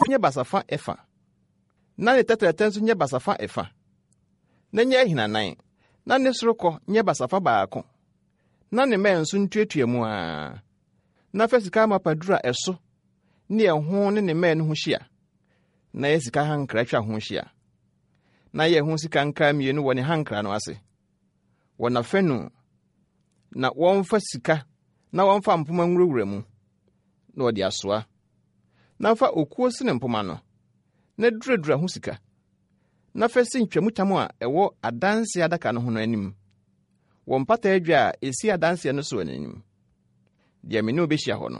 nye basafa efa. Na ne tetreten so nye basafa efa. Na nye hinanan. Na ne sorokɔ nye basafa baako. Na ne mɛn so ntuatua mu a. Na fa sika mapadura ɛso. Ne ɛho ne mɛn no ho hia. Na yɛ sika hankra twa ho hia. Na yɛ ho sika nka mienu wɔ ne hankra no ase. Wɔ na fanu. Na wɔmfa sika. Na wɔmfa mpoma nwurawura mu. Na wɔde asoa. Na fa okuo sine mpoma no. Na duradura ho sika. Na fa si ntwamutam a ɛwɔ adanse adaka no ho no anim. Wɔ mpata adwa a esi adanse no so anim. Deɛ me ne obehia hɔ no.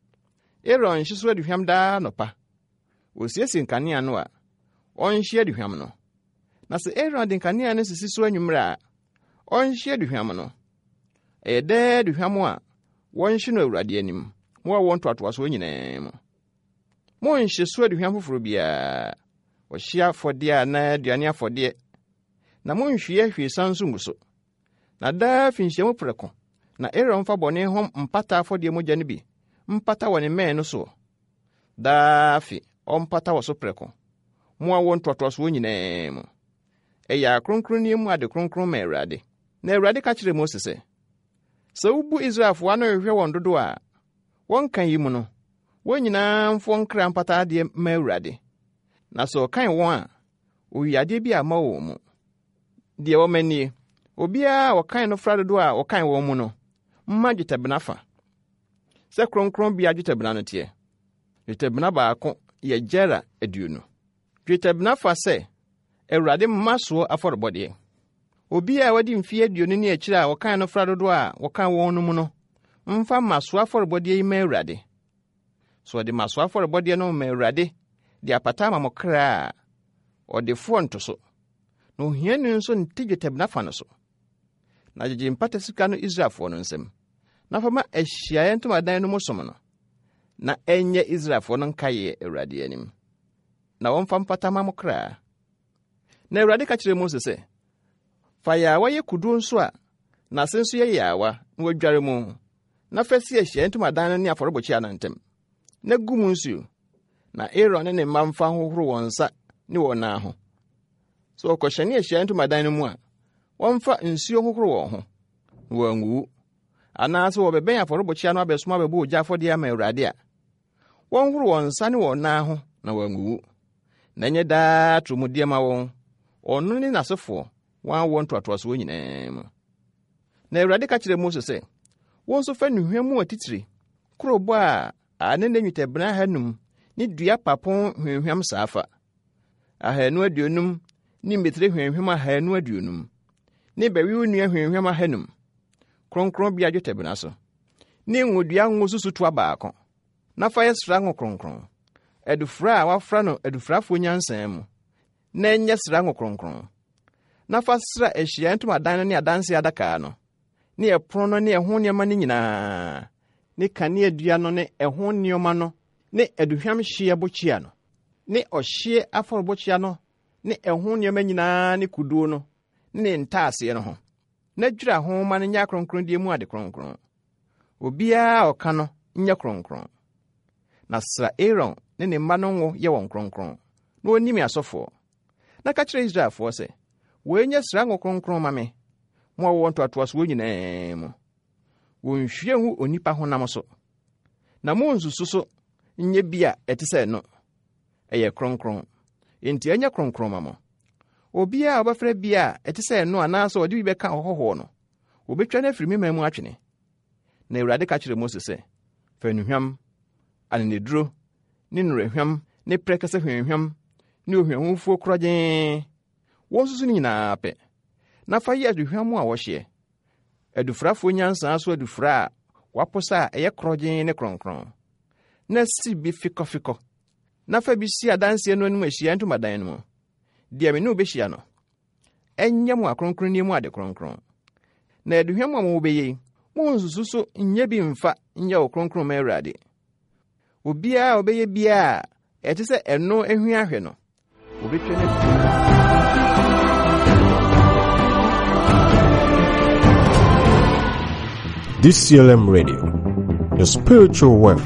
Aaron hyeso aduhwam daa nopa. Osiesie nkanea no a ɔnhye aduhwam no. Na sɛ Aaron de nkanea no sisi so anwummerɛ a ɔnhye aduhwam no. Ɛyɛ dɛ aduhwam a wɔnhye no Awurade anim. Mo a wɔn toatoa so nyinaa mu. Mo nhye so aduhwam foforo biara. Ɔhye afɔdeɛ na aduane afɔdeɛ. Na mo nhwie hwiesan so nguso. Na daa finhyia mo prɛko. Na Aaron fa bɔne ho mpata afɔdeɛ mogya no bi. Mpata wɔ ne mɛn no so. Daa fi ɔmpata wɔ so prɛko. Mo a wɔn toatoa so nyinaa mu. Ɛyɛ akronkron ne mu ade kronkron ma Awurade. Na Awurade ka kyerɛ Mose sɛ, sɛ wobu Israelfo ano hwehwɛ wɔn dodo a, wɔn kan yi mu no, wɔn nyinaa mfo nkra mpata ade ma Awurade. Na sɛ ɔkan wɔn a, owiade bi ama wɔn mu. Deɛ wɔmanie, obiara wɔkan no fra dodo a wɔkan wɔn mu no, mma dwetɛbena fa. Sɛ kronkron bia dwetɛbena no teɛ. Dwetɛbena baako yɛ gyera 20. Dwetɛbena fa sɛ, Awurade mma so afɔrebɔdeɛ. Obiara wadi mfie 20 ne akyiri a wɔkan no fra dodo a wɔkan wɔn no mu no, mfa maso afɔrebɔdeɛ yi ma Awurade. So ɔde maso afɔrebɔdeɛ no ma Awurade, de apata ama mo kra a ɔde foɔ nto so. Na ohiani nso nte dwetɛbena fa no so. Na gyegye mpata sika no Israelfoɔ no nsam. Na fa ma ahyiaeɛ ntomadan no mu som no. Na ɛnyɛ Israelfoɔ no nkaeɛ Awurade anim. Na wɔmfa mpata ma mo kra. Na Awurade ka kyerɛ Mose sɛ, fa yaawa yɛ kuduo nso a, na ase nso yɛ yaawa na wadware mu. Na fa si ahyiaeɛ ntomadan no ne afɔrebɔkyia no ntam. Na gu mu nsuo. Na Aaron ne mma mfa hohoro wɔn nsa ne wɔn nan ho. So ɔkɔhyɛne ahyiaeɛ ntomadan no mu a, wɔmfa nsuo hohoro wɔn ho. Na wɔanguwu. Anaasɛ wɔbɛbɛn afɔrebɔkyia no abɛsoma bɛbɔ ogya afɔdeɛ ama Awurade a, wɔnhoro wɔn nsa ne wɔn nan ho na wɔanguwu. Na nyɛ daa tromodiɛ ma wɔn. Ɔno ne n'asefoɔ wɔn awɔ ntoatoa so nyinaa mu. Na Awurade ka kyerɛ Mose sɛ, wɔn nso fa nnuhwam mu atitire, kurobo a ane ne nwetɛbena 500 ne dua papon hwehwam saafa. 250 ne metire hwehwam 250 ne bɛwiw nnua hwehwam 500. Kronkron bia dwetɛbena so. Ne ngodua ngo susutoa baako. Na fa yɛ sra ngo kronkron. Adufra a wafra no adufrafo nyansan mu. Na nyɛ sra ngo kronkron. Na fa sra ahyiaeɛ ntomadan no ne adanse adaka no. Ne ɛpono no ne ɛho nneɛma no nyinaa. Ne kanea dua no ne ɛho nneɛma no ne aduhwam hye bokyia no. Ne ɔhye afɔrebɔkyia no ne ɛho nneɛma nyinaa ne kuduo no ne ntaaseɛ no ho. Na dwira ho ma no nyɛ kronkron die mu ade kronkron. Obiara ɔka no nyɛ kronkron. Na sra Aaron ne ne mma no ngo yɛ wɔn kronkron. Na onim asɔfoɔ. Na ka kyerɛ Israelfoɔ sɛ, wɔnyɛ sra ngo kronkron ma me. Mo a wɔn toatoa so nyinaa mu. Wɔnhwie hu onipa honam so. Na mo nsusu so nyɛ bia ɛte sɛ no. Ɛyɛ kronkron. Enti ɛnyɛ kronkron ma mo. Obiara ɔbɛfrɛ bia ɛte sɛ no anaasɛ ɔde bi bɛka ɔhɔhɔ no. Wɔbɛtwa no afiri mema mu atwene. Na Awurade ka kyerɛ Mose sɛ, fa nnuhwam, aneneduro, ne nnurahwam, ne prɛkɛsɛ hwehwam, ne ohwehwamfuo korɔgyee. Wɔn nsusu no nyinaa pɛ. Na fa yɛ aduhwam a wɔhyeɛ. Adufrafo nyansa so adufra a waposa a ɛyɛ korɔgyee ne kronkron. Na si bi fikɔfikɔ. Na fa bi si adanseɛ no anim ahyiaeɛ ntomadan no mu. Deɛ me ne obehia no. Ɛnyɛ mo akronkron ne mu ade kronkron. Na aduhwam a mo bɛyɛ, mo nsusu so nyɛ bi mfa nyɛ wo kronkron ma Awurade. Obiara obɛyɛ biara ɛte sɛ ɛno ehwi ahwɛ no. Obetwa na DCLM Radio, your spiritual wealth.